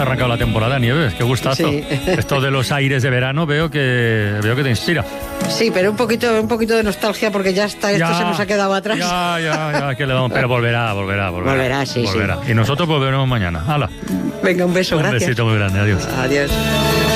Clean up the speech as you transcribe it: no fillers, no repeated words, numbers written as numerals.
arrancado la temporada, Nieves, qué gustazo. Sí. Esto de los aires de verano veo que te inspira. Sí, pero un poquito de nostalgia porque ya está, esto se nos ha quedado atrás. Ya, que le damos. Pero volverá. Volverá, sí. Y nosotros volveremos mañana. ¡Hala! Venga, un beso, gracias. Un besito muy grande, adiós. Adiós.